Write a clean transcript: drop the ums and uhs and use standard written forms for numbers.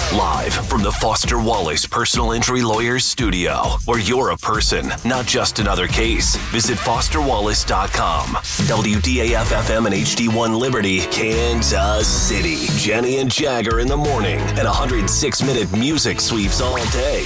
Live from the Foster Wallace Personal Injury Lawyers studio, where you're a person, not just another case. Visit fosterwallace.com. WDAF-FM and HD1 Liberty, Kansas City. Jenny and Jagger in the morning and 106-minute music sweeps all day.